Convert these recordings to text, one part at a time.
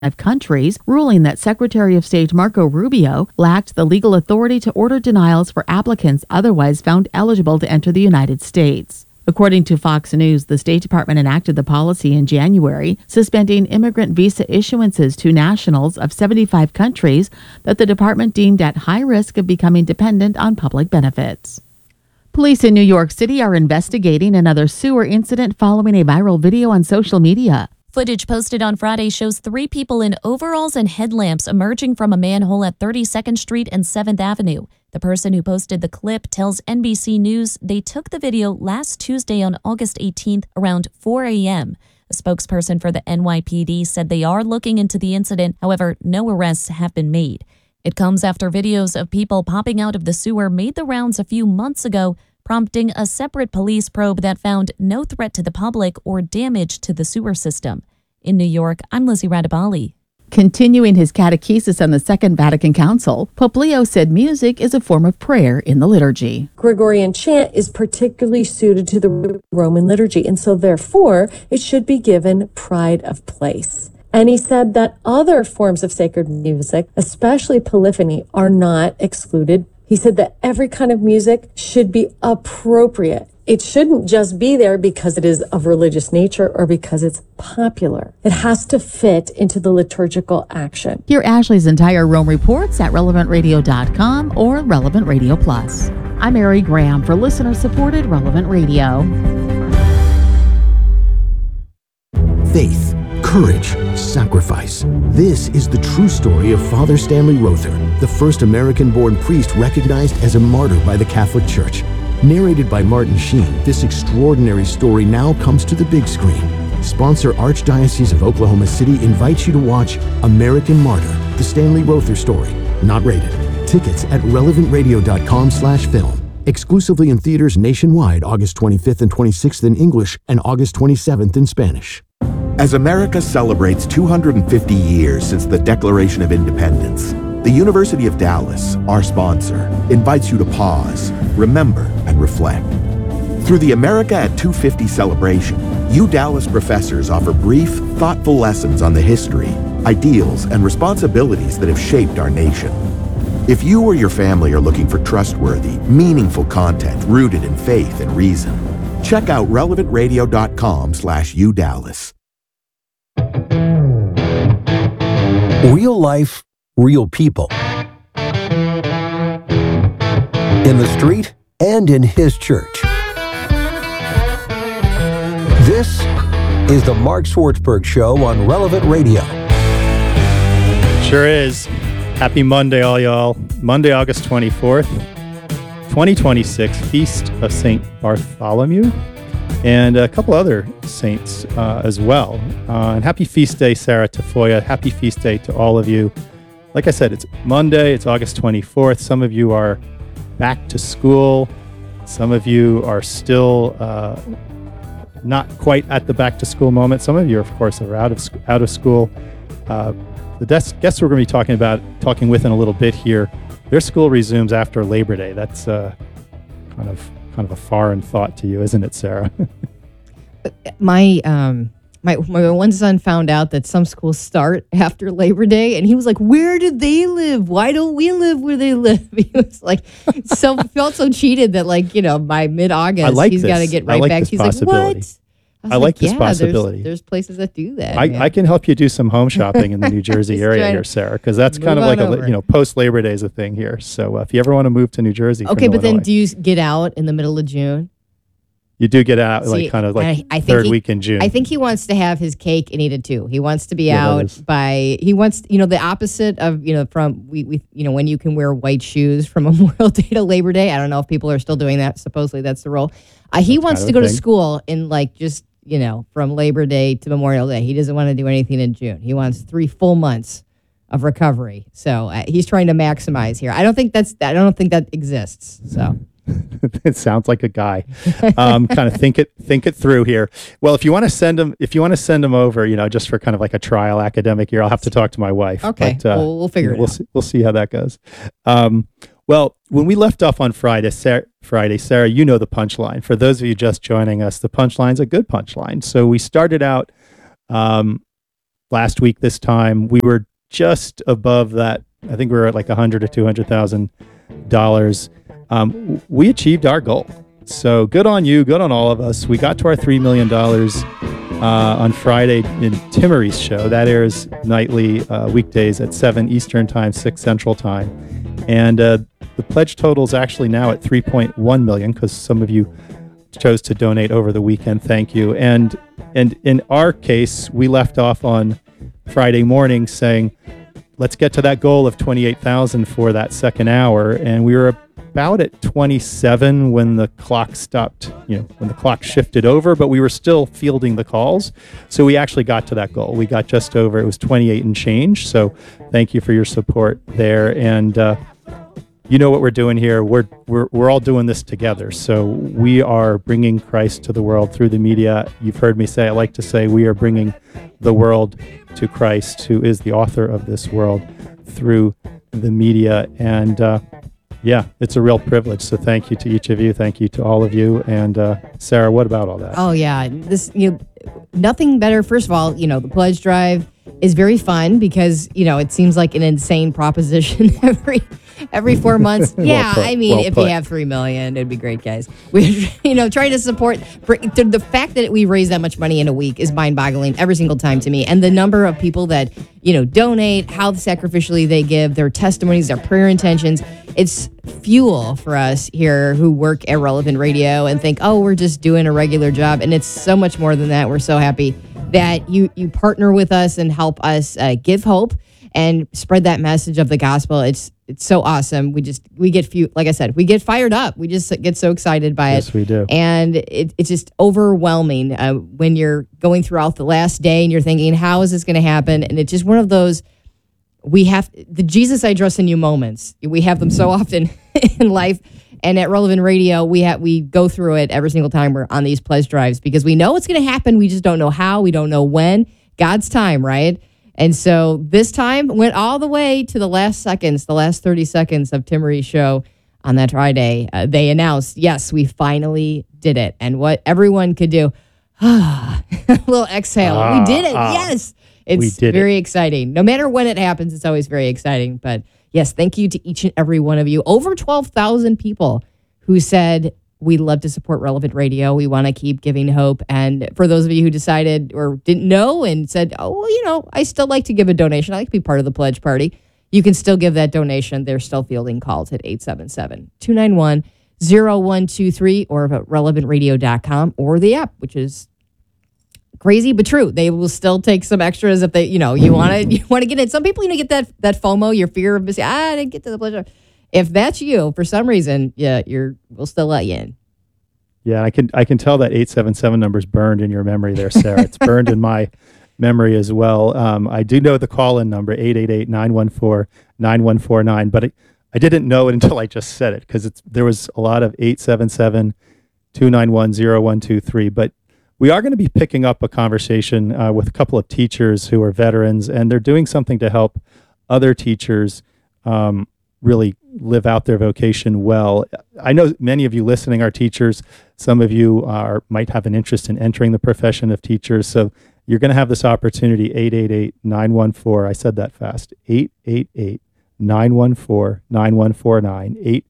countries, ruling that Secretary of State Marco Rubio lacked the legal authority to order denials for applicants otherwise found eligible to enter the United States. According to Fox News, the State Department enacted the policy in January, suspending immigrant visa issuances to nationals of 75 countries that the department deemed at high risk of becoming dependent on public benefits. Police in New York City are investigating another sewer incident following a viral video on social media. Footage posted on Friday shows 3 people in overalls and headlamps emerging from a manhole at 32nd Street and 7th Avenue. The person who posted the clip tells NBC News they took the video last Tuesday on August 18th around 4 a.m. A spokesperson for the NYPD said they are looking into the incident. However, no arrests have been made. It comes after videos of people popping out of the sewer made the rounds a few months ago, prompting a separate police probe that found no threat to the public or damage to the sewer system. In New York, I'm Lizzie Radabali. Continuing his catechesis on the Second Vatican Council, Pope Leo said music is a form of prayer in the liturgy. Gregorian chant is particularly suited to the Roman liturgy, and so therefore it should be given pride of place. And he said that other forms of sacred music, especially polyphony, are not excluded. He said that every kind of music should be appropriate. It shouldn't just be there because it is of religious nature or because it's popular. It has to fit into the liturgical action. Hear Ashley's entire Rome reports at relevantradio.com or Relevant Radio Plus. I'm Mary Graham for listener-supported Relevant Radio. Faith, courage, sacrifice. This is the true story of Father Stanley Rother, the first American-born priest recognized as a martyr by the Catholic Church. Narrated by Martin Sheen, this extraordinary story now comes to the big screen. Sponsor Archdiocese of Oklahoma City invites you to watch American Martyr, the Stanley Rother story. Not rated. Tickets at relevantradio.com/film. Exclusively in theaters nationwide August 25th and 26th in English and August 27th in Spanish. As America celebrates 250 years since the Declaration of Independence, the University of Dallas, our sponsor, invites you to pause, remember, and reflect. Through the America at 250 celebration, Dallas professors offer brief, thoughtful lessons on the history, ideals, and responsibilities that have shaped our nation. If you or your family are looking for trustworthy, meaningful content rooted in faith and reason, check out relevantradio.com/udallas. Real life, real people. In the street and in his church. This is the Mark Swartzberg Show on Relevant Radio. Sure is. Happy Monday, all y'all. Monday, August 24th, 2026, Feast of St. Bartholomew, and a couple other saints as well. And happy feast day, Sarah Tafoya. Happy feast day to all of you. Like I said, it's Monday, it's August 24th. Some of you are back to school. Some of you are still not quite at the back to school moment. Some of you, of course, are out of school. The guests we're going to be talking with in a little bit here, their school resumes after Labor Day. That's kind of a foreign thought to you, isn't it, Sarah? My one son found out that some schools start after Labor Day, and he was like, "Where do they live? Why don't we live where they live?" He was like, felt so cheated that by mid-August he's got to get right back. He's like, "What?" I like this possibility. There's places that do that. I can help you do some home shopping in the New Jersey area here, Sarah, because that's kind of like post Labor Day is a thing here. So if you ever want to move to New Jersey, okay, but then do you get out in the middle of June? You do get out third week in June. I think he wants to have his cake and eat it too. He wants to be out he wants, the opposite of, from when you can wear white shoes from Memorial Day to Labor Day. I don't know if people are still doing that. Supposedly that's the rule. He wants to go to school in from Labor Day to Memorial Day. He doesn't want to do anything in June. He wants 3 full months of recovery. So he's trying to maximize here. I don't think that exists. So. It sounds like a guy. Kind of think it through here. Well, if you want to send them over, just for kind of like a trial academic year, I'll have to talk to my wife. Okay, we'll figure it out. We'll see how that goes. Well, when we left off on Friday, Sarah, you know the punchline. For those of you just joining us, the punchline's a good punchline. So we started out last week this time, we were just above that. I think we were at like $100,000 to $200,000. We achieved our goal. So good on you, good on all of us. We got to our $3 million on Friday in Timmery's show. That airs nightly, weekdays at 7 Eastern Time, 6 Central Time. And the pledge total is actually now at $3.1 million because some of you chose to donate over the weekend. Thank you. And in our case, we left off on Friday morning saying, let's get to that goal of 28,000 for that second hour. And we were about at 27 when the clock stopped, when the clock shifted over, but we were still fielding the calls. So we actually got to that goal. We got just over, it was 28 and change. So thank you for your support there. And you know what we're doing here. We're all doing this together. So we are bringing Christ to the world through the media. You've heard me say, I like to say we are bringing the world to Christ, who is the author of this world, through the media. And yeah, it's a real privilege. So thank you to each of you. Thank you to all of you. And Sarah, what about all that? Oh yeah, nothing better. First of all, the pledge drive is very fun because it seems like an insane proposition every 4 months. Yeah, put, if you have 3 million, it'd be great, guys. We're trying to support. The fact that we raise that much money in a week is mind-boggling every single time to me. And the number of people that donate, how sacrificially they give, their testimonies, their prayer intentions. It's fuel for us here who work at Relevant Radio and think, oh, we're just doing a regular job. And it's so much more than that. We're so happy that you partner with us and help us give hope and spread that message of the gospel. It's so awesome. We get fired up. We just get so excited by it. Yes, we do. And it's just overwhelming when you're going throughout the last day and you're thinking, how is this going to happen? And it's just one of those, we have the Jesus I Trust in You moments. We have them so often in life. And at Relevant Radio, we go through it every single time we're on these pledge drives because we know it's going to happen. We just don't know how. We don't know when. God's time, right? And so this time went all the way to the last 30 seconds of Timmery's show on that Friday. They announced, yes, we finally did it. And what everyone could do, a little exhale. We did it. Yes. It's very exciting. No matter when it happens, it's always very exciting. But yes, thank you to each and every one of you. Over 12,000 people who said, we love to support Relevant Radio. We want to keep giving hope. And for those of you who decided or didn't know and said, I still like to give a donation. I like to be part of the pledge party. You can still give that donation. They're still fielding calls at 877-291-0123 or at relevantradio.com or the app, which is crazy but true. They will still take some extras if they, you want to get in. Some people, get that FOMO, your fear of missing. I didn't get to the pleasure. If that's you, for some reason, we'll still let you in. Yeah, I can tell that 877 number's burned in your memory there, Sarah. It's burned in my memory as well. I do know the call-in number, 888-914-9149, but I didn't know it until I just said it because there was a lot of 877-291-0123, but we are going to be picking up a conversation with a couple of teachers who are veterans, and they're doing something to help other teachers really live out their vocation well. I know many of you listening are teachers. Some of you might have an interest in entering the profession of teachers. So you're going to have this opportunity, 888-914. I said that fast. 888-914-9149.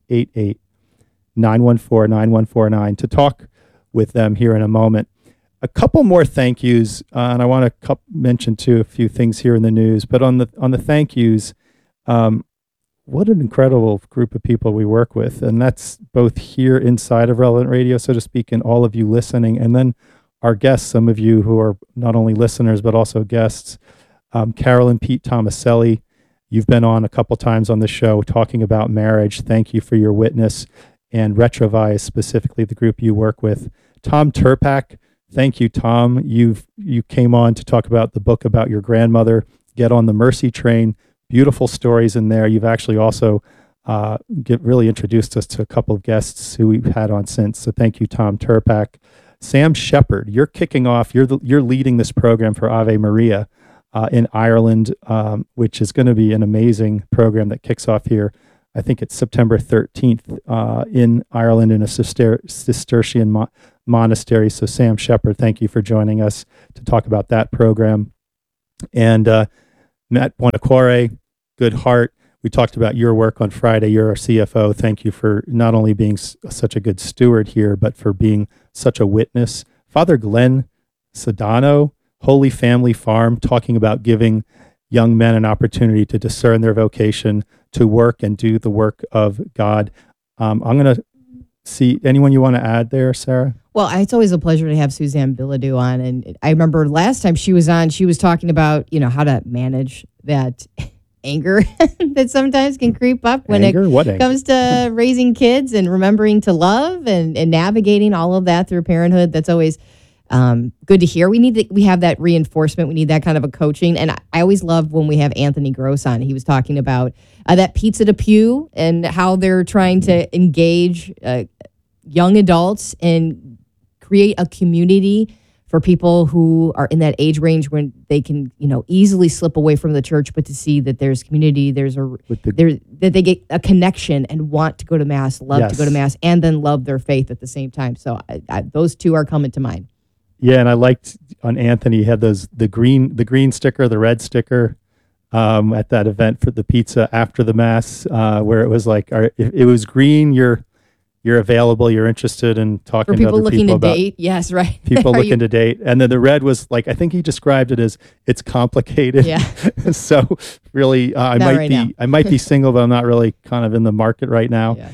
888-914-9149 to talk with them here in a moment. A couple more thank yous, and I want to mention too a few things here in the news. But on the thank yous, what an incredible group of people we work with, and that's both here inside of Relevant Radio, so to speak, and all of you listening, and then our guests, some of you who are not only listeners but also guests. Carol and Pete Tomaselli, you've been on a couple times on the show talking about marriage. Thank you for your witness, and Retrovise, specifically the group you work with. Tom Turpak, thank you, Tom. You came on to talk about the book about your grandmother, Get on the Mercy Train. Beautiful stories in there. You've actually also really introduced us to a couple of guests who we've had on since. So thank you, Tom Turpak. Sam Shepard, you're kicking off. You're leading this program for Ave Maria in Ireland, which is going to be an amazing program that kicks off here. I think it's September 13th in Ireland in a Cistercian monastery. So Sam Shepard, thank you for joining us to talk about that program. And Matt Buonocore, good heart. We talked about your work on Friday. You're our CFO. Thank you for not only being such a good steward here, but for being such a witness. Father Glenn Sedano, Holy Family Farm, talking about giving young men an opportunity to discern their vocation, to work and do the work of God. I'm going to see anyone you want to add there, Sarah? Well, it's always a pleasure to have Suzanne Bilodeau on. And I remember last time she was on, she was talking about, how to manage that anger that sometimes can creep up when it comes to raising kids and remembering to love and navigating all of that through parenthood. That's always good to hear. We have that reinforcement. We need that kind of a coaching. And I always love when we have Anthony Gross on. He was talking about that Pizza to Pew and how they're trying to engage young adults and create a community for people who are in that age range when they can, easily slip away from the church, but to see that there's community, that they get a connection and want to go to Mass, love to go to Mass, and then love their faith at the same time. So those two are coming to mind. Yeah, and I liked on Anthony, he had the green sticker, the red sticker at that event for the pizza after the Mass, where it was like, if it was green, you're available, you're interested in talking to other people. For people looking to date, yes, right. People looking to date. And then the red was like, I think he described it as it's complicated. Yeah. So really, I might be single, but I'm not really kind of in the market right now. Yeah.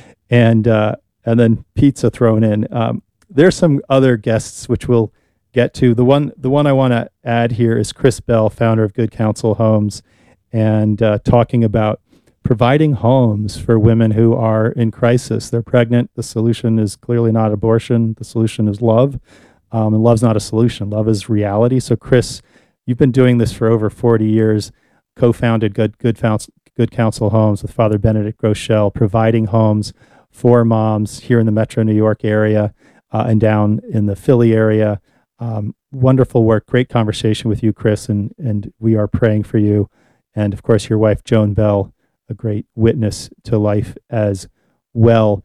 And then pizza thrown in. There's some other guests which we'll get to. The one I want to add here is Chris Bell, founder of Good Counsel Homes, and talking about providing homes for women who are in crisis. They're pregnant. The solution is clearly not abortion. The solution is love. And love's not a solution. Love is reality. So Chris, you've been doing this for over 40 years, co-founded Good Counsel Homes with Father Benedict Groeschel, providing homes for moms here in the Metro New York area and down in the Philly area. Wonderful work. Great conversation with you, Chris, and we are praying for you. And of course, your wife, Joan Bell, a great witness to life as well.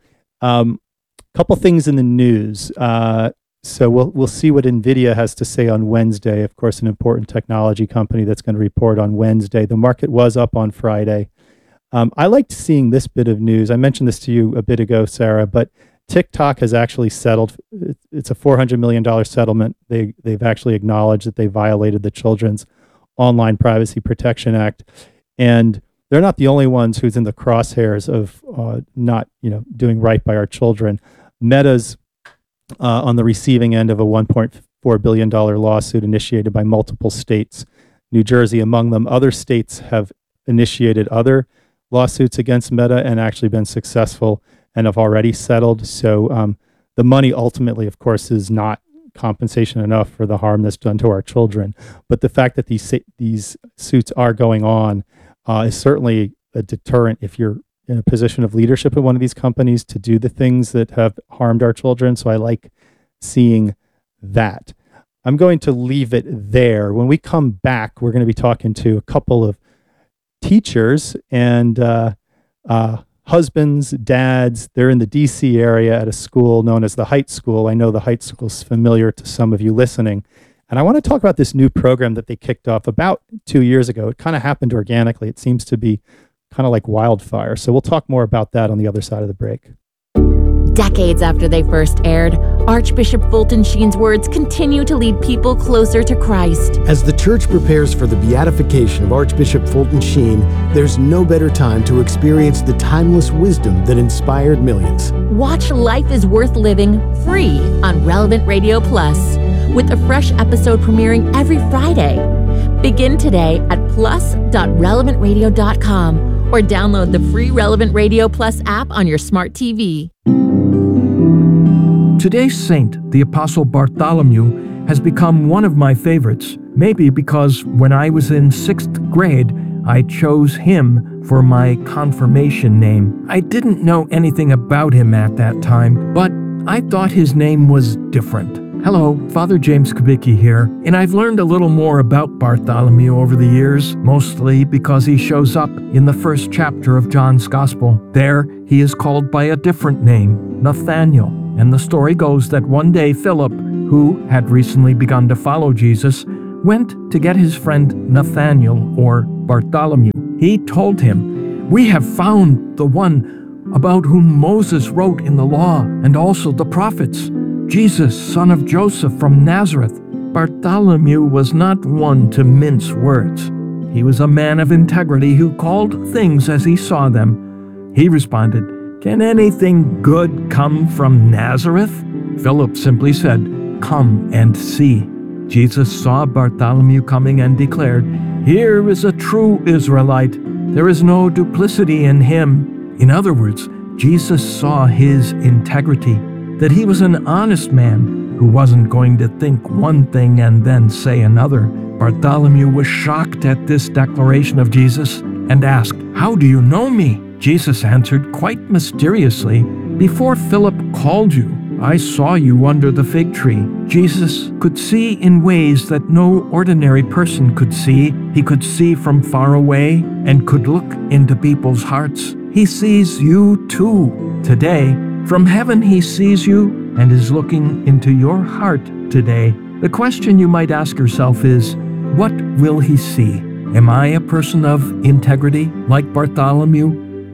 Couple things in the news. So we'll see what NVIDIA has to say on Wednesday. Of course, an important technology company that's going to report on Wednesday. The market was up on Friday. I liked seeing this bit of news. I mentioned this to you a bit ago, Sarah, but TikTok has actually settled. It's a $400 million settlement. They've actually acknowledged that they violated the Children's Online Privacy Protection Act. And they're not the only ones who's in the crosshairs of not, doing right by our children. Meta's on the receiving end of a $1.4 billion lawsuit initiated by multiple states, New Jersey among them. Other states have initiated other lawsuits against Meta and actually been successful and have already settled. So the money ultimately, of course, is not compensation enough for the harm that's done to our children. But the fact that these suits are going on is certainly a deterrent if you're in a position of leadership at one of these companies to do the things that have harmed our children. So I like seeing that. I'm going to leave it there. When we come back, we're going to be talking to a couple of teachers and husbands, dads. They're in the DC area at a school known as the Heights School. I know the Heights School is familiar to some of you listening. And I want to talk about this new program that they kicked off about 2 years ago. It kind of happened organically. It seems to be kind of like wildfire. So we'll talk more about that on the other side of the break. Decades after they first aired, Archbishop Fulton Sheen's words continue to lead people closer to Christ. As the church prepares for the beatification of Archbishop Fulton Sheen, there's no better time to experience the timeless wisdom that inspired millions. Watch Life is Worth Living free on Relevant Radio Plus, with a fresh episode premiering every Friday. Begin today at plus.relevantradio.com or download the free Relevant Radio Plus app on your smart TV. Today's saint, the Apostle Bartholomew, has become one of my favorites, maybe because when I was in 6th grade, I chose him for my confirmation name. I didn't know anything about him at that time, but I thought his name was different. Hello, Father James Kubicki here, and I've learned a little more about Bartholomew over the years, mostly because he shows up in the first chapter of John's Gospel. There, he is called by a different name, Nathaniel, and the story goes that one day Philip, who had recently begun to follow Jesus, went to get his friend Nathanael, or Bartholomew. He told him, "We have found the one about whom Moses wrote in the law and also the prophets, Jesus, son of Joseph from Nazareth." Bartholomew was not one to mince words. He was a man of integrity who called things as he saw them. He responded, "Can anything good come from Nazareth?" Philip simply said, "Come and see." Jesus saw Bartholomew coming and declared, "Here is a true Israelite. There is no duplicity in him." In other words, Jesus saw his integrity, that he was an honest man who wasn't going to think one thing and then say another. Bartholomew was shocked at this declaration of Jesus and asked, "How do you know me?" Jesus answered quite mysteriously, "Before Philip called you, I saw you under the fig tree." Jesus could see in ways that no ordinary person could see. He could see from far away and could look into people's hearts. He sees you too. Today, from heaven he sees you and is looking into your heart today. The question you might ask yourself is, what will he see? Am I a person of integrity like Bartholomew?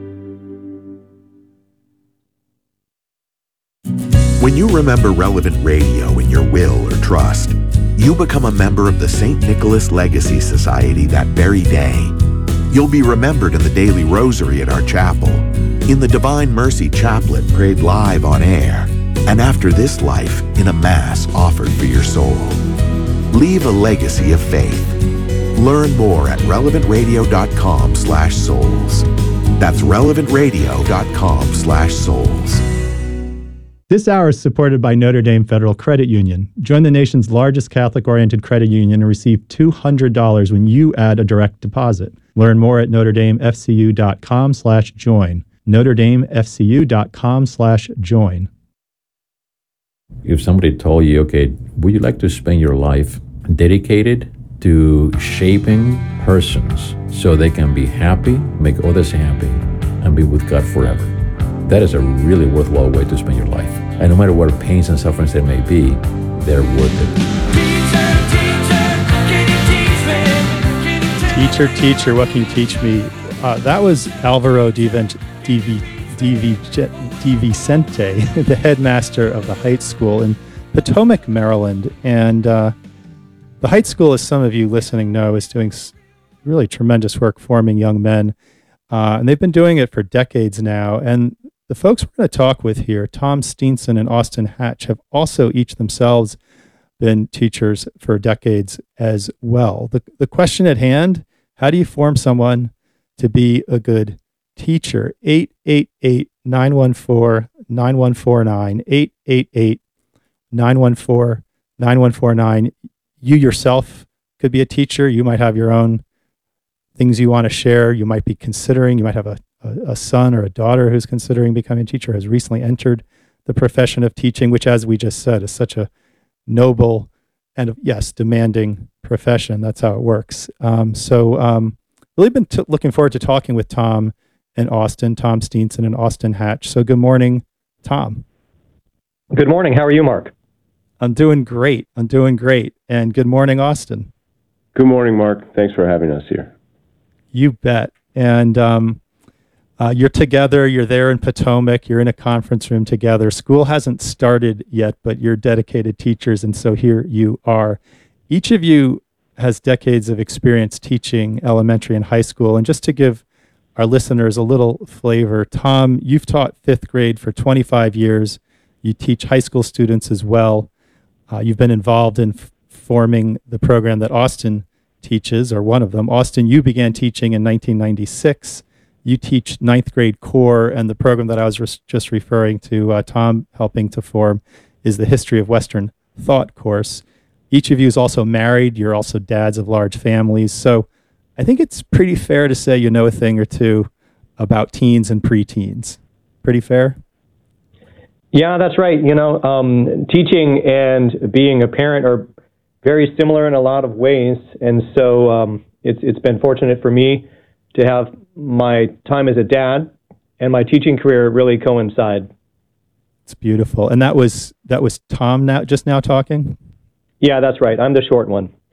When you remember Relevant Radio in your will or trust, you become a member of the St. Nicholas Legacy Society that very day. You'll be remembered in the daily rosary at our chapel, in the Divine Mercy Chaplet prayed live on air, and after this life in a Mass offered for your soul. Leave a legacy of faith. Learn more at relevantradio.com/souls. That's relevantradio.com/souls. This hour is supported by Notre Dame Federal Credit Union. Join the nation's largest Catholic-oriented credit union and receive $200 when you add a direct deposit. Learn more at NotreDameFCU.com/join. NotreDameFCU.com/join. If somebody told you, okay, would you like to spend your life dedicated to shaping persons so they can be happy, make others happy, and be with God forever? That is a really worthwhile way to spend your life. And no matter what pains and sufferings there may be, they're worth it. Teacher, what can you teach me? That was Alvaro Di Vicente, the headmaster of the Heights School in Potomac, Maryland. And the Heights School, as some of you listening know, is doing really tremendous work forming young men. And they've been doing it for decades now. And the folks we're going to talk with here, Tom Steenson and Austin Hatch, have also each themselves been teachers for decades as well. The question at hand, how do you form someone to be a good teacher? 888-914-9149, 888-914-9149. You yourself could be a teacher. You might have your own things you want to share. You might be considering, you might have a son or a daughter who's considering becoming a teacher, has recently entered the profession of teaching, which, as we just said, is such a noble and, yes, demanding profession. That's how it works. Really been looking forward to talking with Tom and Austin, Tom Steenson and Austin Hatch. So good morning, Tom. Good morning. How are you, Mark? I'm doing great. And good morning, Austin. Good morning, Mark. Thanks for having us here. You bet. And you're together. You're there in Potomac. You're in a conference room together. School hasn't started yet, but you're dedicated teachers. And so here you are. Each of you has decades of experience teaching elementary and high school. And just to give our listeners a little flavor, Tom, you've taught fifth grade for 25 years. You teach high school students as well. You've been involved in forming the program that Austin teaches, or one of them. Austin, you began teaching in 1996. You teach ninth grade core, and the program that I was just referring to, Tom helping to form, is the History of Western Thought course. Each of you is also married. You're also dads of large families. So I think it's pretty fair to say you know a thing or two about teens and preteens. Pretty fair? Yeah, that's right. You know, teaching and being a parent are very similar in a lot of ways. And so it's been fortunate for me to have my time as a dad and my teaching career really coincide. It's beautiful. And that was Tom just now talking? Yeah, that's right. I'm the short one.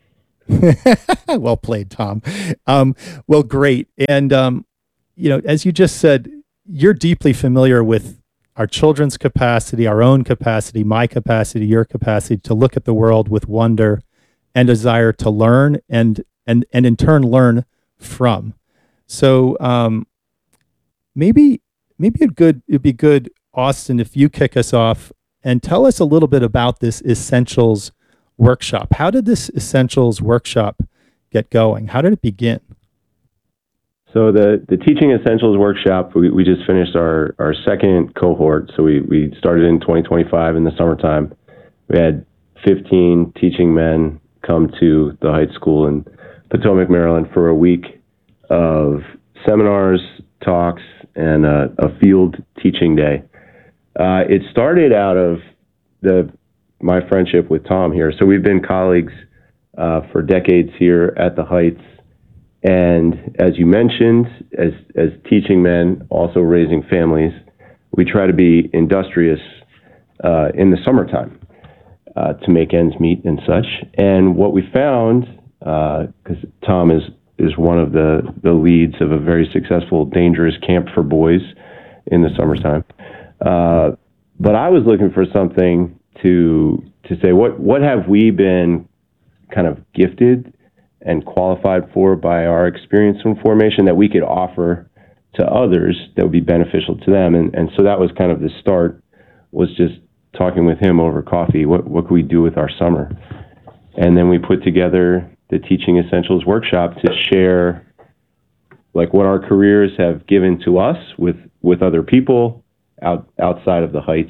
Well played, Tom. Well, great. And, as you just said, you're deeply familiar with our children's capacity, our own capacity, my capacity, your capacity to look at the world with wonder and desire to learn and in turn learn from. So maybe it'd be good, Austin, if you kick us off and tell us a little bit about this Essentials workshop. How did this Essentials workshop get going? How did it begin? So the Teaching Essentials workshop, we just finished our second cohort. So we started in 2025 in the summertime. We had 15 teaching men come to the Heights School in Potomac, Maryland for a week of seminars, talks, and a field teaching day. It started out of my friendship with Tom here. So we've been colleagues for decades here at the Heights. And as you mentioned, as teaching men, also raising families, we try to be industrious in the summertime to make ends meet and such. And what we found, because Tom is one of the leads of a very successful Dangerous Camp for Boys in the summertime. But I was looking for something to say, what have we been kind of gifted and qualified for by our experience in formation that we could offer to others that would be beneficial to them. And so that was kind of the start, was just talking with him over coffee. What could we do with our summer? And then we put together the Teaching Essentials workshop to share like what our careers have given to us with other people outside of the Heights.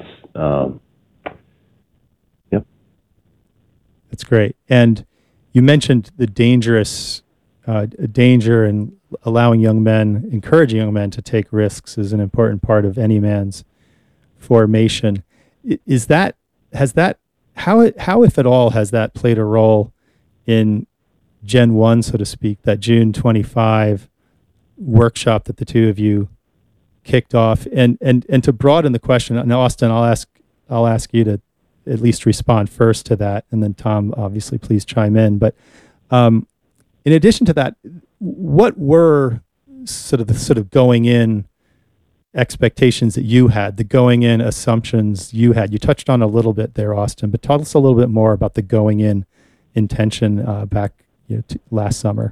Yep. That's great. And you mentioned the danger and allowing young men, encouraging young men to take risks is an important part of any man's formation. How if at all has that played a role in Gen 1, so to speak, that June 25 workshop that the two of you kicked off? And to broaden the question, now Austin, I'll ask you to at least respond first to that, and then Tom, obviously, please chime in. But in addition to that, what were sort of going in expectations that you had, the going in assumptions you had? You touched on a little bit there, Austin, but tell us a little bit more about the going in intention back last summer.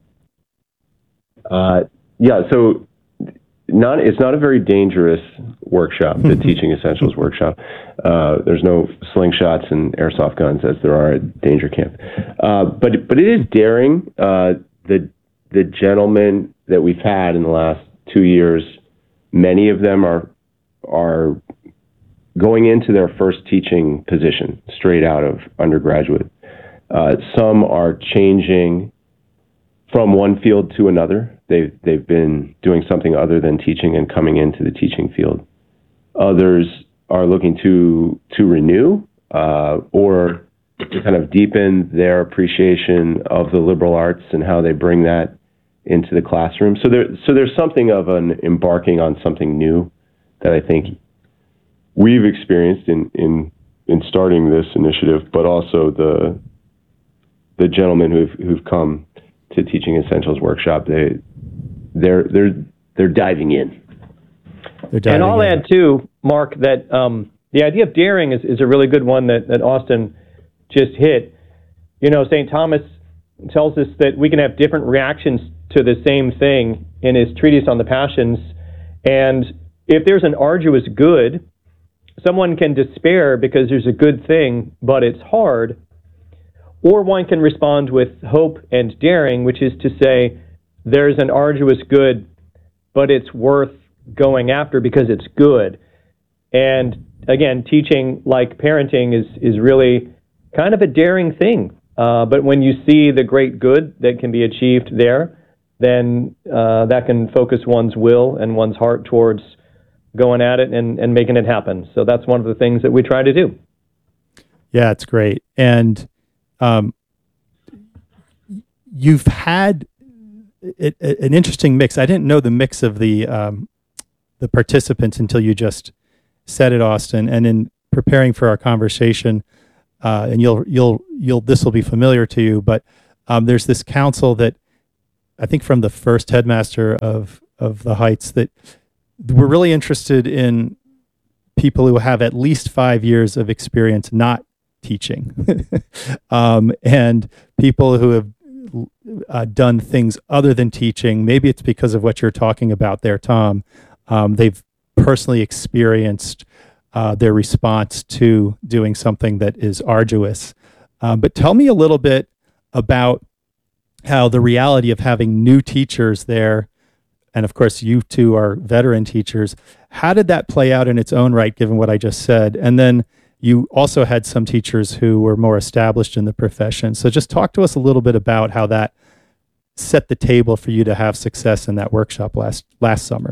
So it's not a very dangerous workshop, the Teaching Essentials workshop. There's no slingshots and airsoft guns as there are at Danger Camp. But it is daring. The gentlemen that we've had in the last 2 years, many of them are going into their first teaching position straight out of undergraduate. Some are changing from one field to another. They've been doing something other than teaching and coming into the teaching field. Others are looking to renew or to kind of deepen their appreciation of the liberal arts and how they bring that into the classroom. So there's something of an embarking on something new that I think we've experienced in starting this initiative, but also the gentlemen who've come to Teaching Essentials workshop, they're diving in. And I'll add too, Mark, that the idea of daring is a really good one that Austin just hit. St. Thomas tells us that we can have different reactions to the same thing in his treatise on the passions. And if there's an arduous good, someone can despair because there's a good thing, but it's hard. Or one can respond with hope and daring, which is to say, there's an arduous good, but it's worth going after because it's good. And again, teaching, like parenting, is really kind of a daring thing. But when you see the great good that can be achieved there, then that can focus one's will and one's heart towards going at it and making it happen. So that's one of the things that we try to do. Yeah, it's great. And you've had an interesting mix. I didn't know the mix of the participants until you just said it, Austin. And in preparing for our conversation, and you'll this will be familiar to you, but there's this council that I think from the first headmaster of the Heights that we're really interested in people who have at least 5 years of experience not teaching, and people who have done things other than teaching. Maybe it's because of what you're talking about there, Tom. They've personally experienced their response to doing something that is arduous. But tell me a little bit about how the reality of having new teachers there, and of course you two are veteran teachers, how did that play out in its own right, given what I just said? And then you also had some teachers who were more established in the profession. So just talk to us a little bit about how that set the table for you to have success in that workshop last summer.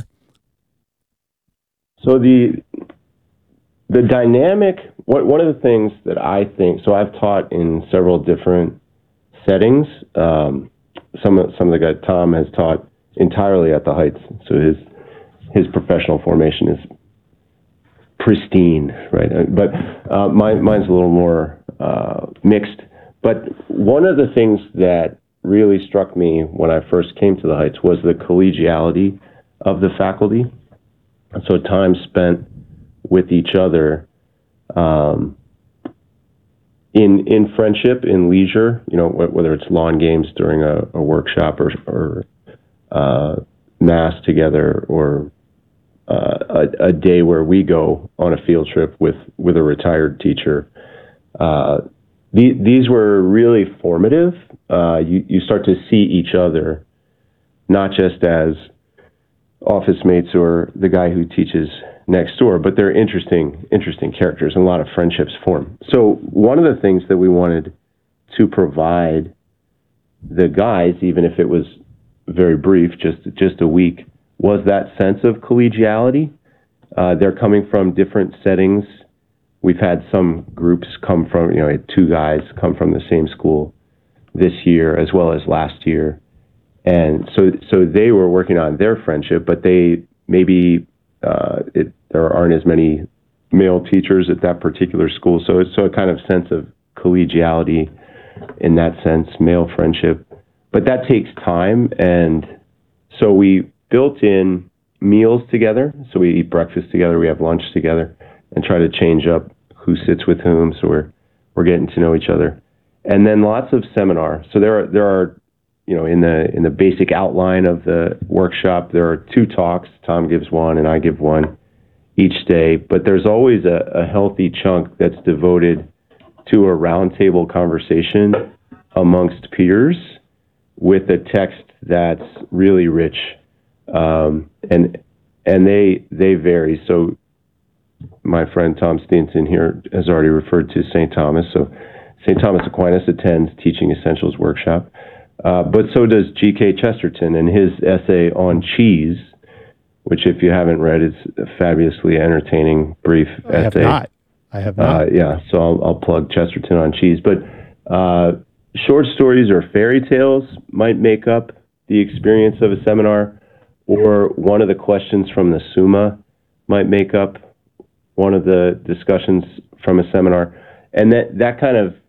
So the dynamic, one of the things that I think, so I've taught in several different settings. Some of the guys, Tom has taught entirely at the Heights, so his professional formation is pristine, right? But mine's a little more mixed. But one of the things that really struck me when I first came to the Heights was the collegiality of the faculty. So time spent with each other, in friendship, in leisure, whether it's lawn games during a workshop or mass together, or a day where we go on a field trip with a retired teacher. These were really formative. You start to see each other, not just as office mates or the guy who teaches next door, but they're interesting characters, and a lot of friendships form. So one of the things that we wanted to provide the guys, even if it was very brief, just a week, was that sense of collegiality. They're coming from different settings. We've had some groups come from, I had 2 guys come from the same school this year as well as last year. And so they were working on their friendship, but they maybe there aren't as many male teachers at that particular school. So a kind of sense of collegiality in that sense, male friendship. But that takes time. And so we built in meals together. So we eat breakfast together, we have lunch together, and try to change up who sits with whom. So we're getting to know each other. And then lots of seminar. So there are in the basic outline of the workshop, there are 2 talks. Tom gives one and I give one each day. But there's always a healthy chunk that's devoted to a roundtable conversation amongst peers with a text that's really rich. And they vary. So my friend Tom Steenson here has already referred to St. Thomas. So St. Thomas Aquinas attends Teaching Essentials Workshop. But so does G.K. Chesterton, and his essay on cheese, which if you haven't read, is a fabulously entertaining, brief essay. I have not. Yeah, so I'll plug Chesterton on cheese. But short stories or fairy tales might make up the experience of a seminar, or one of the questions from the Summa might make up one of the discussions from a seminar. And that kind of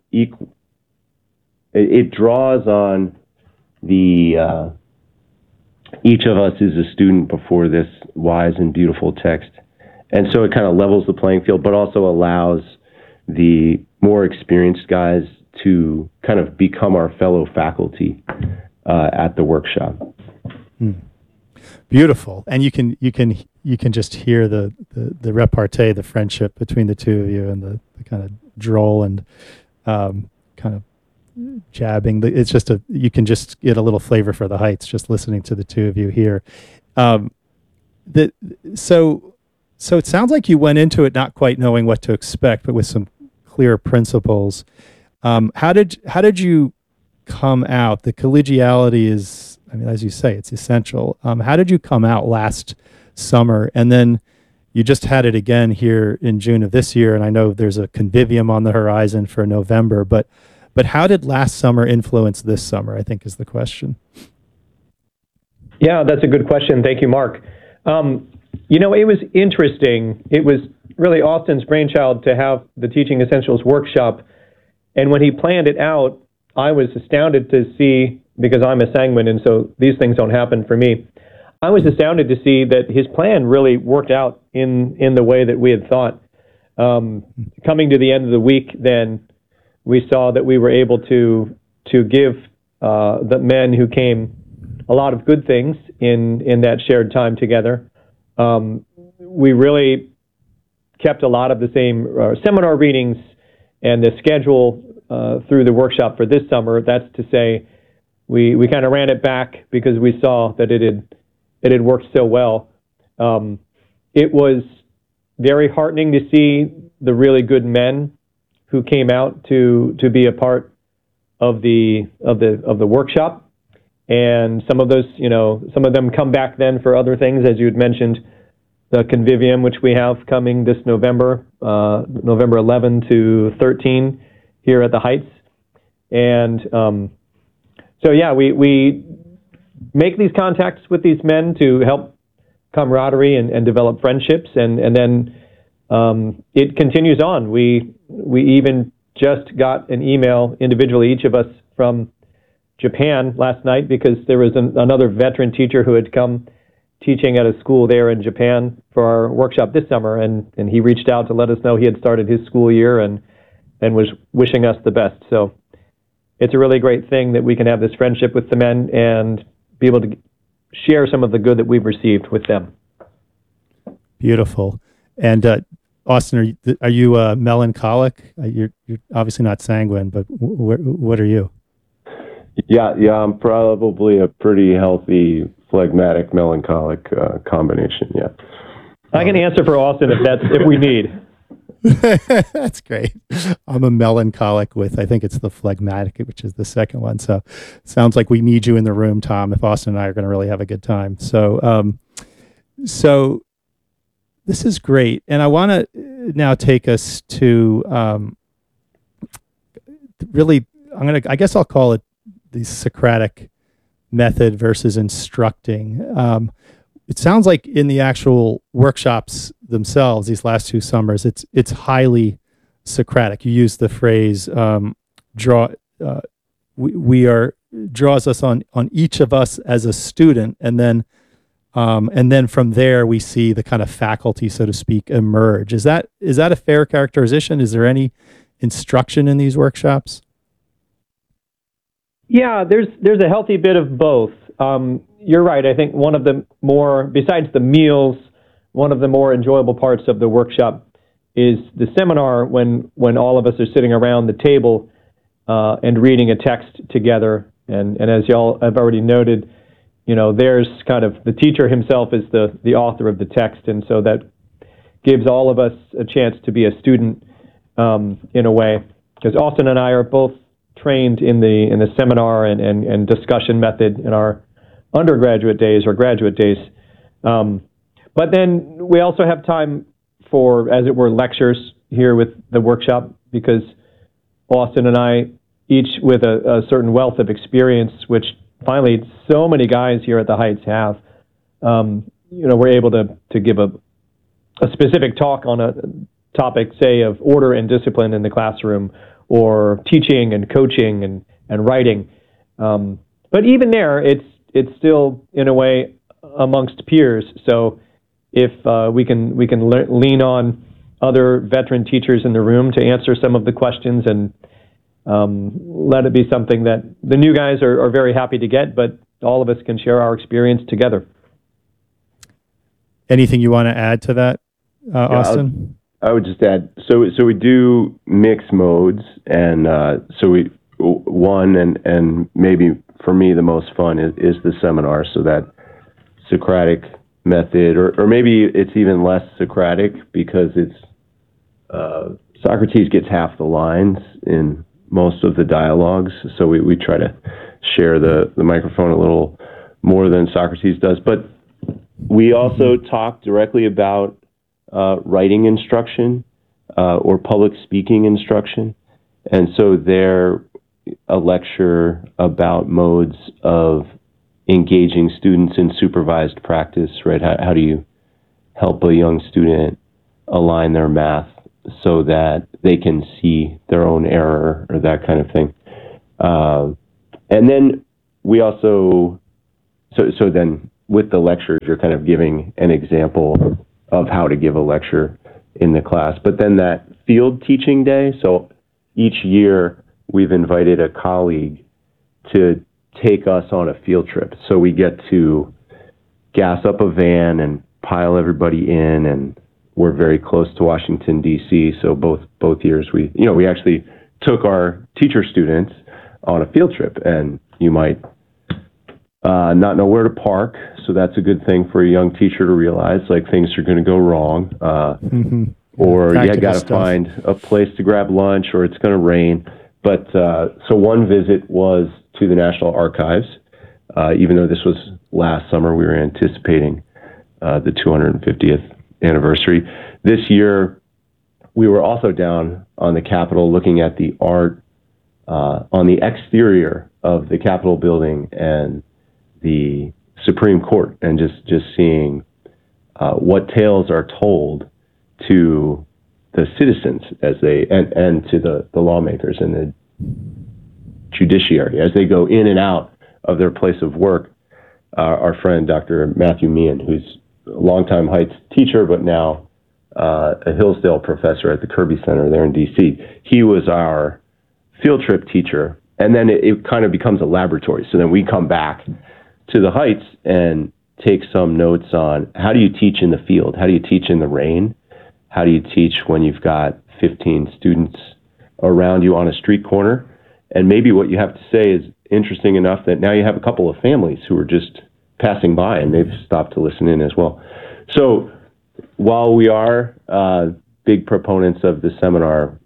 it draws on the each of us is a student before this wise and beautiful text, and so it kind of levels the playing field, but also allows the more experienced guys to kind of become our fellow faculty at the workshop. Beautiful, and you can just hear the repartee, the friendship between the two of you, and the kind of droll and kind of jabbing. It's just you can just get a little flavor for the Heights just listening to the two of you here. So it sounds like you went into it not quite knowing what to expect, but with some clear principles. How did you come out? The collegiality is, as you say, it's essential. How did you come out last summer? And then you just had it again here in June of this year, and I know there's a convivium on the horizon for November, but how did last summer influence this summer, I think is the question. Yeah, that's a good question. Thank you, Mark. It was interesting. It was really Austin's brainchild to have the Teaching Essentials workshop. And when he planned it out, I was astounded to see, because I'm a sanguine and so these things don't happen for me, I was astounded to see that his plan really worked out in the way that we had thought. Coming to the end of the week, then we saw that we were able to give the men who came a lot of good things in that shared time together. We really kept a lot of the same seminar readings and the schedule through the workshop for this summer. That's to say, we kind of ran it back because we saw that it had worked so well. It was very heartening to see the really good men who came out to be a part of the workshop, and some of those, some of them come back then for other things, as you had mentioned, the Convivium, which we have coming this November, November 11 to 13 here at the Heights. And so, yeah, we make these contacts with these men to help camaraderie and develop friendships, and then it continues on. We even just got an email individually, each of us, from Japan last night, because there was another veteran teacher who had come teaching at a school there in Japan for our workshop this summer, and he reached out to let us know he had started his school year and was wishing us the best. So it's a really great thing that we can have this friendship with the men and be able to share some of the good that we've received with them. Beautiful. And Austin, are you melancholic? You're obviously not sanguine, but what are you? Yeah, I'm probably a pretty healthy phlegmatic melancholic combination. Yeah, I can answer for Austin if we need. That's great. I'm a melancholic with, I think it's the phlegmatic, which is the second one. So sounds like we need you in the room, Tom, if Austin and I are going to really have a good time. So so this is great. And I want to now take us to really, I guess I'll call it the Socratic method versus instructing. It sounds like in the actual workshops themselves, these last 2 summers, it's highly Socratic. You use the phrase draws us on each of us as a student, and then from there we see the kind of faculty, so to speak, emerge. Is that a fair characterization? Is there any instruction in these workshops? Yeah, there's a healthy bit of both. You're right. I think one of the more, besides the meals, one of the more enjoyable parts of the workshop is the seminar when all of us are sitting around the table and reading a text together. And as y'all have already noted, there's kind of the teacher himself is the author of the text, and so that gives all of us a chance to be a student in a way. Because Austin and I are both trained in the seminar and discussion method in our undergraduate days or graduate days. But then we also have time for, as it were, lectures here with the workshop, because Austin and I, each with a certain wealth of experience, which finally so many guys here at the Heights have, we're able to give a specific talk on a topic, say, of order and discipline in the classroom, or teaching and coaching and writing. But even there, it's still, in a way, amongst peers. So if we can lean on other veteran teachers in the room to answer some of the questions, and let it be something that the new guys are very happy to get, but all of us can share our experience together. Anything you want to add to that, Austin? I would just add, so we do mixed modes, and so one and maybe for me the most fun is the seminar. So that Socratic method, or maybe it's even less Socratic, because it's Socrates gets half the lines in most of the dialogues, so we try to share the microphone a little more than Socrates does. But we also talk directly about writing instruction or public speaking instruction. And so there, a lecture about modes of engaging students in supervised practice, right? How do you help a young student align their math so that they can see their own error, or that kind of thing. And then we also, so then with the lectures, you're kind of giving an example of how to give a lecture in the class. But then that field teaching day, so each year we've invited a colleague to take us on a field trip. So we get to gas up a van and pile everybody in, and we're very close to Washington, D.C., so both years we actually took our teacher students on a field trip, and you might not know where to park, so that's a good thing for a young teacher to realize, like things are going to go wrong, or you got to find a place to grab lunch, or it's going to rain. But so one visit was to the National Archives. Even though this was last summer, we were anticipating the 250th anniversary. This year, we were also down on the Capitol looking at the art on the exterior of the Capitol building and the Supreme Court, and just seeing what tales are told to the citizens as they and to the lawmakers and the judiciary as they go in and out of their place of work. Our friend Dr. Matthew Meehan, who's a longtime Heights teacher, but now a Hillsdale professor at the Kirby Center there in D.C., he was our field trip teacher, and then it kind of becomes a laboratory. So then we come back to the Heights and take some notes on how do you teach in the field? How do you teach in the rain? How do you teach when you've got 15 students around you on a street corner? And maybe what you have to say is interesting enough that now you have a couple of families who are just passing by and they've stopped to listen in as well. So while we are big proponents of the seminar,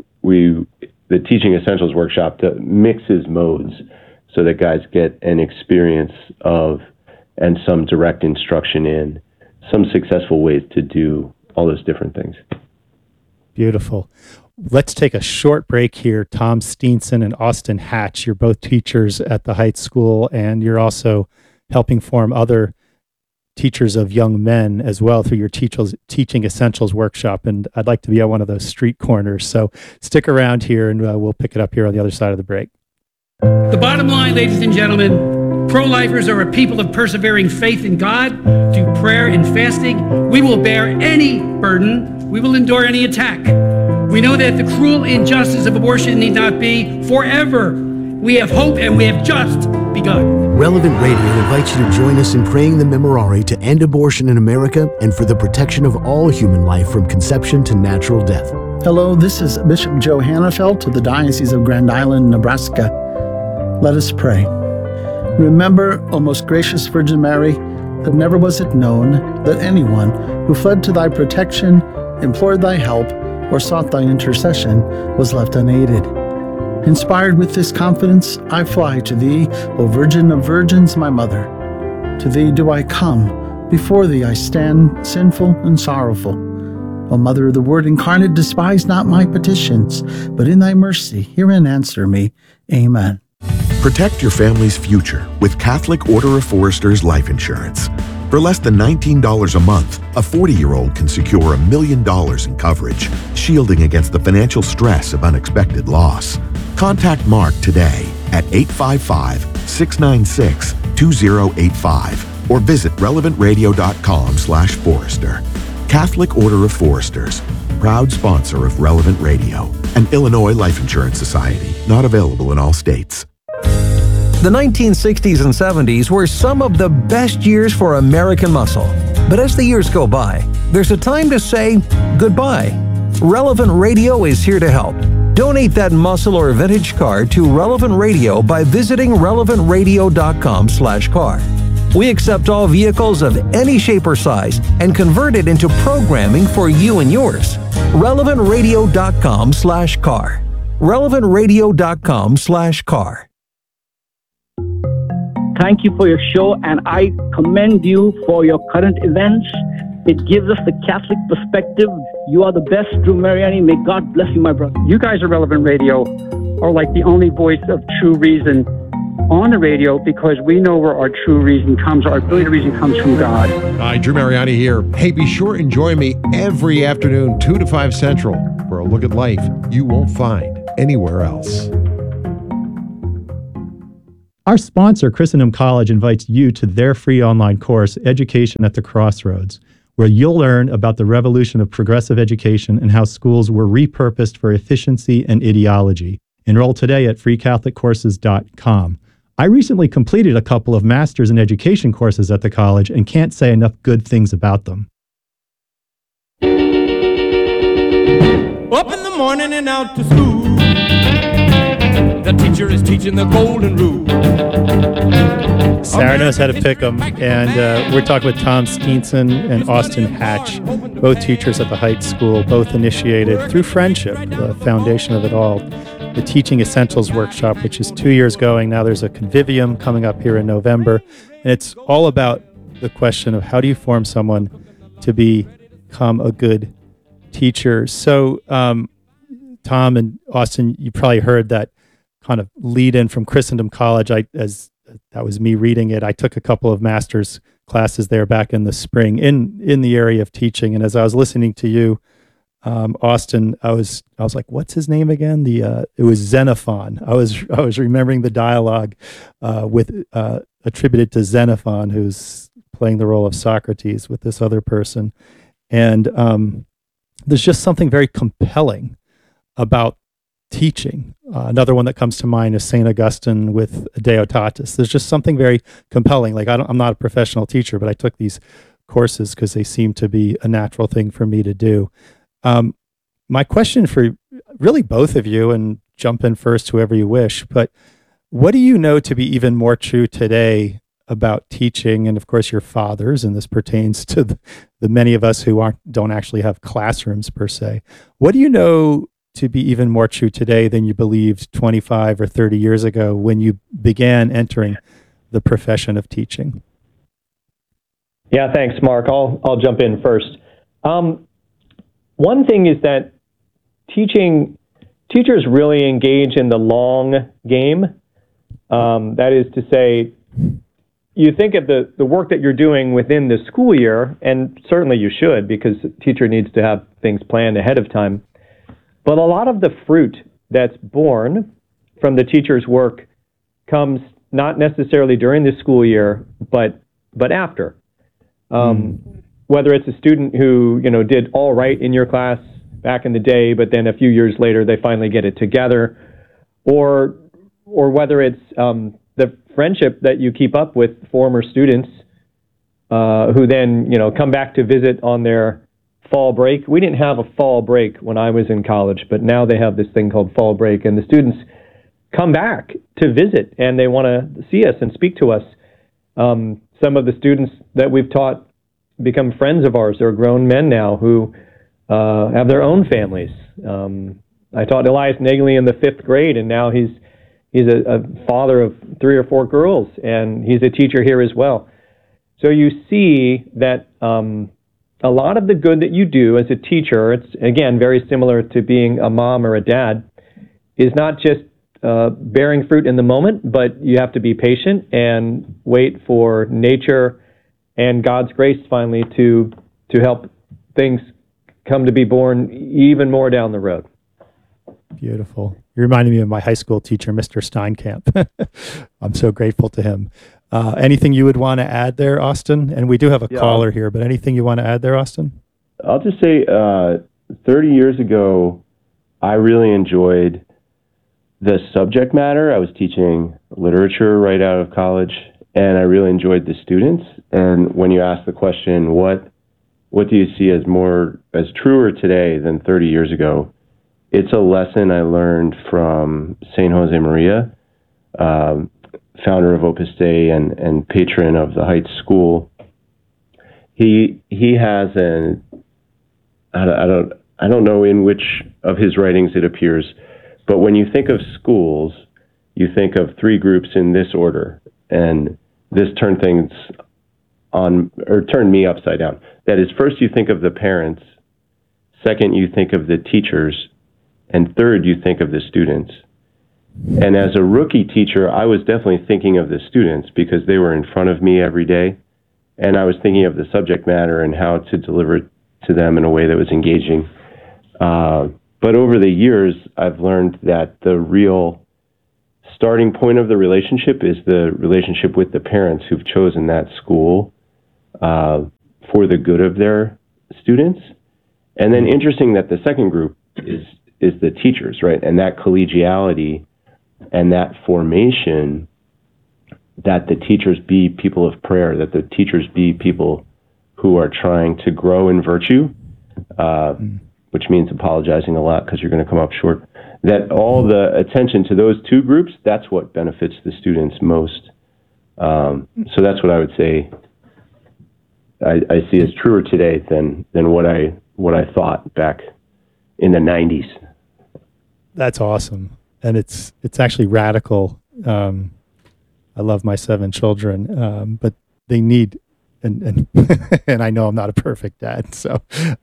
the Teaching Essentials Workshop mixes modes so that guys get an experience of and some direct instruction in some successful ways to do all those different things. Beautiful. Let's take a short break here. Tom Steenson and Austin Hatch, you're both teachers at the Heights School, and you're also helping form other teachers of young men as well through your Teaching Essentials Workshop. And I'd like to be at one of those street corners. So stick around here and we'll pick it up here on the other side of the break. The bottom line, ladies and gentlemen, pro-lifers are a people of persevering faith in God through prayer and fasting. We will bear any burden. We will endure any attack. We know that the cruel injustice of abortion need not be forever. We have hope, and we have just begun. Relevant Radio invites you to join us in praying the Memorare to end abortion in America and for the protection of all human life from conception to natural death. Hello, this is Bishop Joe Hannafelt of the Diocese of Grand Island, Nebraska. Let us pray. Remember, O most gracious Virgin Mary, that never was it known that anyone who fled to thy protection, implored thy help, or sought thy intercession was left unaided. Inspired with this confidence, I fly to thee, O Virgin of Virgins, my mother. To thee do I come, before thee I stand, sinful and sorrowful. O Mother of the Word incarnate, despise not my petitions, but in thy mercy hear and answer me. Amen. Protect your family's future with Catholic Order of Foresters Life Insurance. For less than $19 a month, a 40-year-old can secure $1 million in coverage, shielding against the financial stress of unexpected loss. Contact Mark today at 855-696-2085 or visit relevantradio.com/Forester. Catholic Order of Foresters, proud sponsor of Relevant Radio, an Illinois Life Insurance Society, not available in all states. The 1960s and 70s were some of the best years for American muscle. But as the years go by, there's a time to say goodbye. Relevant Radio is here to help. Donate that muscle or vintage car to Relevant Radio by visiting relevantradio.com/car. We accept all vehicles of any shape or size and convert it into programming for you and yours. relevantradio.com/car. relevantradio.com/car. Thank you for your show, and I commend you for your current events. It gives us the Catholic perspective. You are the best, Drew Mariani. May God bless you, my brother. You guys are Relevant Radio, are like the only voice of true reason on the radio, because we know where our true reason comes. Our ability to reason comes from God. Hi, Drew Mariani here. Hey, be sure and join me every afternoon, 2 to 5 Central, for a look at life you won't find anywhere else. Our sponsor, Christendom College, invites you to their free online course, Education at the Crossroads, where you'll learn about the revolution of progressive education and how schools were repurposed for efficiency and ideology. Enroll today at freecatholiccourses.com. I recently completed a couple of Masters in Education courses at the college and can't say enough good things about them. Up in the morning and out to school. The teacher is teaching the golden rule. Sarah knows how to pick them, and we're talking with Tom Steenson and Austin Hatch, both teachers at the Heights School, both initiated through friendship, the foundation of it all, the Teaching Essentials Workshop, which is 2 years going. Now there's a convivium coming up here in November, and it's all about the question of how do you form someone to become a good teacher. So, Tom and Austin, you probably heard that kind of lead in from Christendom College. As that was me reading it. I took a couple of master's classes there back in the spring in the area of teaching. And as I was listening to you, Austin, I was like, what's his name again? It was Xenophon. I was remembering the dialogue attributed to Xenophon, who's playing the role of Socrates with this other person. And there's just something very compelling about teaching. Another one that comes to mind is St. Augustine with Deodatus. There's just something very compelling. Like I'm not a professional teacher, but I took these courses because they seem to be a natural thing for me to do. My question for really both of you, and jump in first, whoever you wish, but what do you know to be even more true today about teaching? And of course, your fathers, and this pertains to the many of us who don't actually have classrooms per se. What do you know to be even more true today than you believed 25 or 30 years ago when you began entering the profession of teaching? Yeah, thanks, Mark. I'll jump in first. One thing is that teachers really engage in the long game. That is to say, you think of the work that you're doing within the school year, and certainly you should, because the teacher needs to have things planned ahead of time. But a lot of the fruit that's born from the teacher's work comes not necessarily during the school year, but after. Whether it's a student who did all right in your class back in the day, but then a few years later they finally get it together, or whether it's the friendship that you keep up with former students who then come back to visit on their fall break. We didn't have a fall break when I was in college, but now they have this thing called fall break, and the students come back to visit and they want to see us and speak to us. Some of the students that we've taught become friends of ours. They're grown men now who have their own families. I taught Elias Nagley in the 5th grade, and now he's a father of 3 or 4 girls, and he's a teacher here as well. So you see that a lot of the good that you do as a teacher, it's, again, very similar to being a mom or a dad, is not just bearing fruit in the moment, but you have to be patient and wait for nature and God's grace finally to help things come to be born even more down the road. Beautiful. You reminded me of my high school teacher, Mr. Steinkamp. I'm so grateful to him. Anything you would want to add there, Austin? And we do have a caller here, but anything you want to add there, Austin? I'll just say 30 years ago, I really enjoyed the subject matter. I was teaching literature right out of college, and I really enjoyed the students. And when you ask the question, what do you see as truer today than 30 years ago? It's a lesson I learned from St. Jose Maria, founder of Opus Dei and patron of the Heights School. He has I don't know in which of his writings it appears, but when you think of schools, you think of 3 groups in this order, and this turned me upside down. That is, first you think of the parents, second you think of the teachers, and third you think of the students. And as a rookie teacher, I was definitely thinking of the students because they were in front of me every day, and I was thinking of the subject matter and how to deliver it to them in a way that was engaging. But over the years, I've learned that the real starting point of the relationship is the relationship with the parents who've chosen that school for the good of their students. And then interesting that the second group is the teachers, right? And that collegiality and that formation, that the teachers be people of prayer, that the teachers be people who are trying to grow in virtue, which means apologizing a lot because you're going to come up short. That all the attention to those two groups, that's what benefits the students most. So that's what I would say I see as truer today than what I thought back in the 90s. That's awesome. And it's actually radical. I love my 7 children, but they need, and and I know I'm not a perfect dad, so,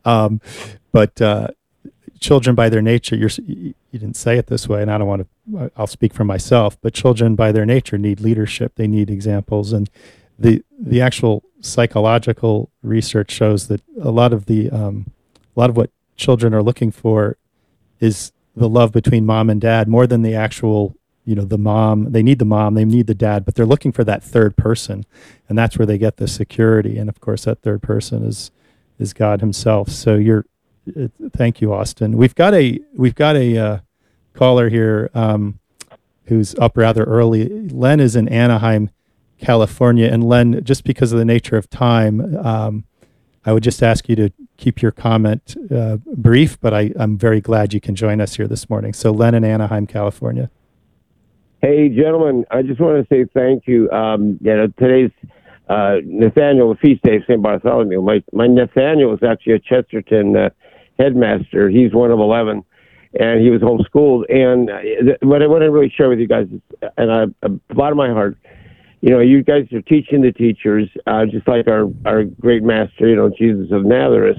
but children by their nature, you didn't say it this way, and I don't want to, I'll speak for myself, but children by their nature need leadership. They need examples. And the actual psychological research shows that a lot of what children are looking for is the love between mom and dad more than the actual, the mom. They need the mom, they need the dad, but they're looking for that third person, and that's where they get the security. And of course, that third person is God Himself. So thank you, Austin. We've got a caller here who's up rather early. Len is in Anaheim, California, and Len, just because of the nature of time, I would just ask you to keep your comment brief, but I'm very glad you can join us here this morning. So Len in Anaheim, California. Hey, gentlemen, I just want to say thank you. Today's Nathaniel, the feast day of St. Bartholomew. My Nathaniel is actually a Chesterton headmaster. He's one of 11, and he was homeschooled. And what I want to really share with you guys is, and bottom of my heart, you guys are teaching the teachers, just like our great master, Jesus of Nazareth.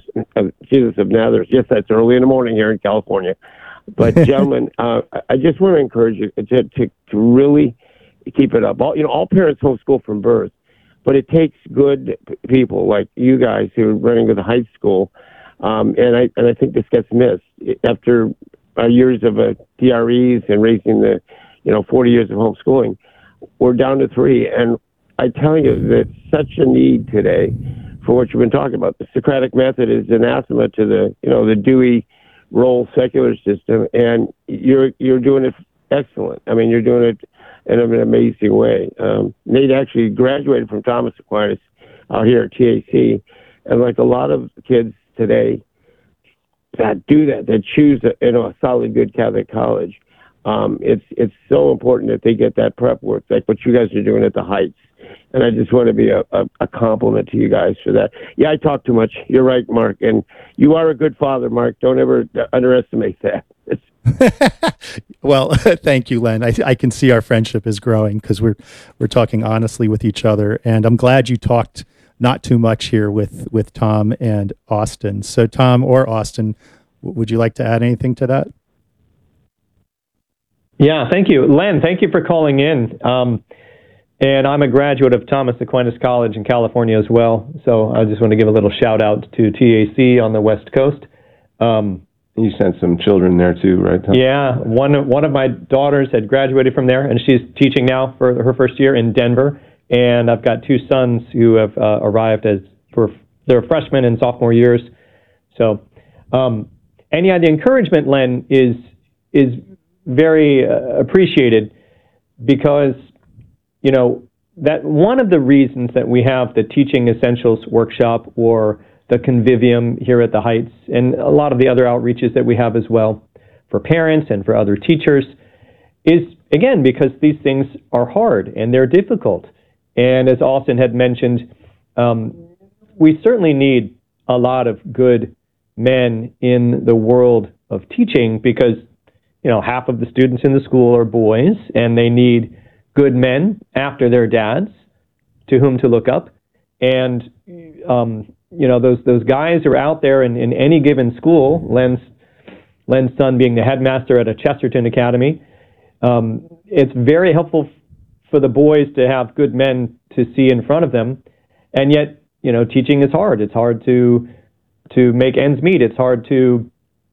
Yes, that's early in the morning here in California. But gentlemen, I just want to encourage you to really keep it up. All parents homeschool from birth, but it takes good people like you guys who are running with the high school. And I think this gets missed after years of DREs and raising the 40 years of homeschooling. We're down to 3, and I tell you, there's such a need today for what you've been talking about. The Socratic method is anathema to the Dewey role secular system, and you're doing it excellent. I mean, you're doing it in an amazing way. Nate actually graduated from Thomas Aquinas out here at TAC, and like a lot of kids today that do that choose a solid, good Catholic college. It's so important that they get that prep work, like what you guys are doing at the Heights. And I just want to be a compliment to you guys for that. Yeah, I talk too much. You're right, Mark. And you are a good father, Mark. Don't ever underestimate that. Well, thank you, Len. I can see our friendship is growing because we're talking honestly with each other. And I'm glad you talked not too much here with Tom and Austin. So Tom or Austin, would you like to add anything to that? Yeah, thank you. Len, thank you for calling in. And I'm a graduate of Thomas Aquinas College in California as well. So I just want to give a little shout out to TAC on the West Coast. You sent some children there too, right, Tom? Yeah, one of my daughters had graduated from there, and she's teaching now for her first year in Denver. And I've got 2 sons who have arrived for their freshman and sophomore years. So, and yeah, the encouragement, Len, is very appreciated because, that one of the reasons that we have the Teaching Essentials workshop or the Convivium here at the Heights and a lot of the other outreaches that we have as well for parents and for other teachers is, again, because these things are hard and they're difficult. And as Austin had mentioned, we certainly need a lot of good men in the world of teaching because half of the students in the school are boys, and they need good men after their dads to whom to look up. And, those guys are out there in any given school, Len's son being the headmaster at a Chesterton Academy. It's very helpful for the boys to have good men to see in front of them. And yet, teaching is hard. It's hard to make ends meet. It's hard to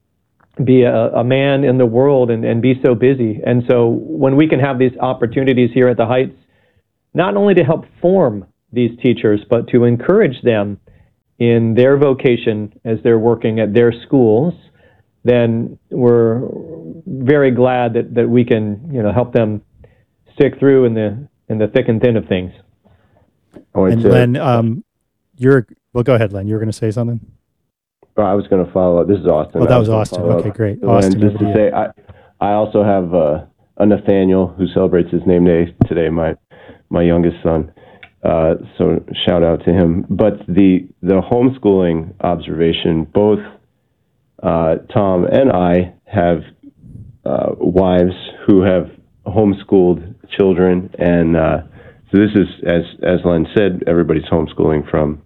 be a man in the world and be so busy. And so when we can have these opportunities here at the Heights, not only to help form these teachers, but to encourage them in their vocation as they're working at their schools, then we're very glad that we can, help them stick through in the thick and thin of things. And Len, well, go ahead, Len. You were going to say something? I was going to follow up. This is Austin. Oh, that was Austin. Okay, great. Austin, just to say, I also have a Nathaniel who celebrates his name day today, my youngest son. So shout out to him. But the homeschooling observation, both Tom and I have wives who have homeschooled children, and so this is, as Len said, everybody's homeschooling from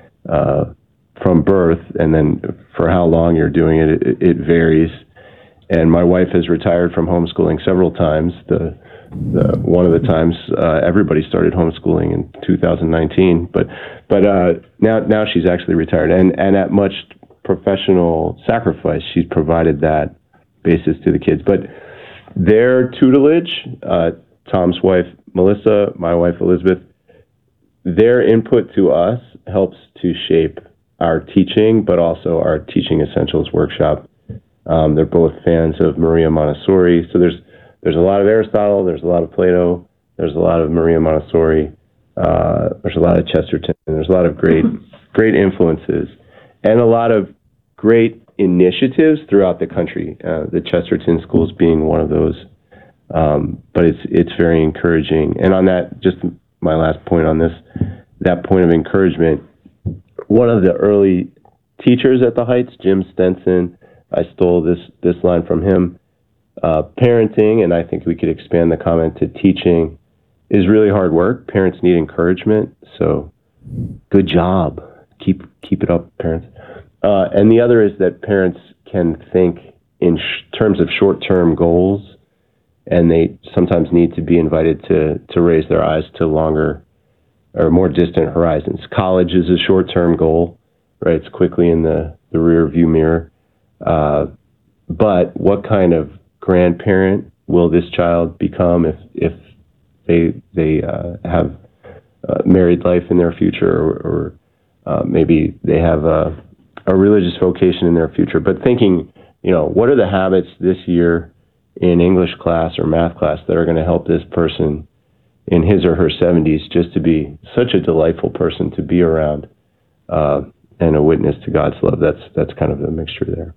birth, and then for how long you're doing it varies. And my wife has retired from homeschooling several times. The one of the times everybody started homeschooling in 2019, but now she's actually retired, and at much professional sacrifice, she's provided that basis to the kids. But their tutelage, Tom's wife Melissa, my wife Elizabeth, their input to us helps to shape our teaching, but also our Teaching Essentials workshop. They're both fans of Maria Montessori, so there's a lot of Aristotle, there's a lot of Plato, there's a lot of Maria Montessori, there's a lot of Chesterton, there's a lot of great influences, and a lot of great initiatives throughout the country. The Chesterton schools being one of those, but it's very encouraging. And on that, just my last point on this, that point of encouragement, one of the early teachers at the Heights, Jim Stenson, I stole this line from him. Parenting, and I think we could expand the comment to teaching, is really hard work. Parents need encouragement, so good job. Keep it up, parents. And the other is that parents can think in terms of short-term goals, and they sometimes need to be invited to raise their eyes to longer or more distant horizons. College is a short-term goal, right? It's quickly in the rear view mirror. But what kind of grandparent will this child become if they have married life in their future, or maybe they have a religious vocation in their future? But thinking, what are the habits this year in English class or math class that are going to help this person in his or her 70s just to be such a delightful person to be around, and a witness to God's love? That's kind of the mixture there.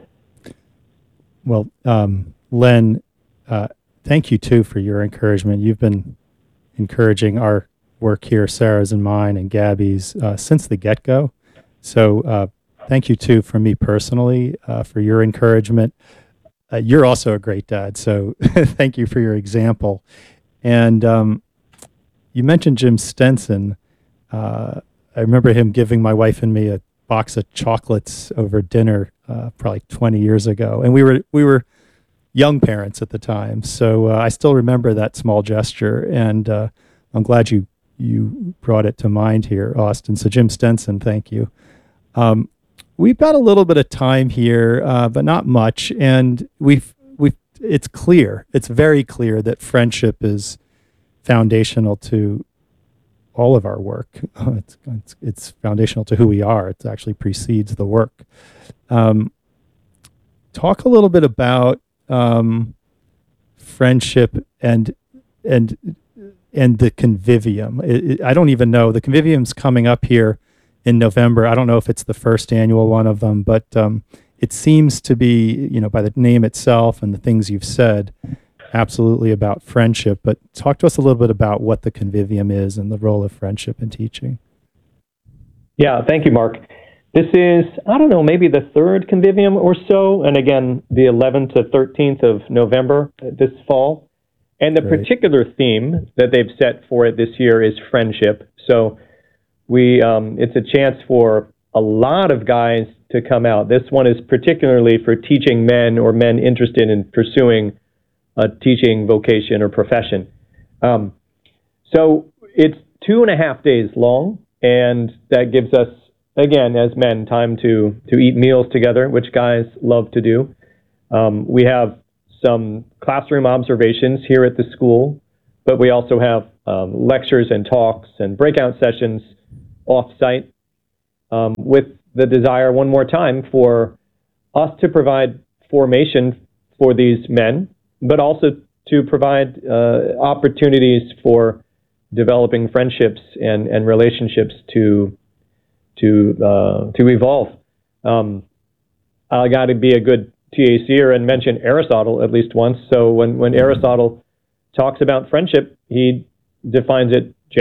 Well, Len, thank you too for your encouragement. You've been encouraging our work here, Sarah's and mine and Gabby's, since the get-go. So thank you too from me personally for your encouragement. You're also a great dad, so thank you for your example. And you mentioned Jim Stenson. I remember him giving my wife and me a box of chocolates over dinner probably 20 years ago, and we were young parents at the time. So I still remember that small gesture, and I'm glad you brought it to mind here, Austin. So Jim Stenson, thank you. We've got a little bit of time here, but not much, and it's clear. It's very clear that friendship is foundational to all of our work. It's foundational to who we are. It actually precedes the work. Talk a little bit about friendship and the convivium. I don't even know. The convivium's coming up here in November. I don't know if it's the first annual one of them, but it seems to be, by the name itself and the things you've said, absolutely about friendship. But talk to us a little bit about what the convivium is and the role of friendship in teaching. Yeah, thank you, Mark. This is, maybe the third convivium or so, and again, the 11th to 13th of November this fall. And the particular theme that they've set for it this year is friendship. So it's a chance for a lot of guys to come out. This one is particularly for teaching men or men interested in pursuing a teaching vocation or profession. So it's 2.5 days long, and that gives us, again, as men, time to eat meals together, which guys love to do. We have some classroom observations here at the school, but we also have lectures and talks and breakout sessions off-site with the desire, one more time, for us to provide formation for these men, but also to provide opportunities for developing friendships and relationships to evolve. I got to be a good TACer and mention Aristotle at least once. So when Aristotle talks about friendship, he defines it